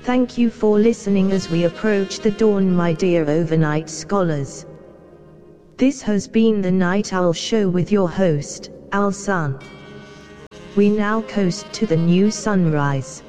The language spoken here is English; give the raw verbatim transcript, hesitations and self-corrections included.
Thank you for listening as we approach the dawn, my dear overnight scholars. This has been the Night Owl Show with your host, Al Sun. We now coast to the new sunrise.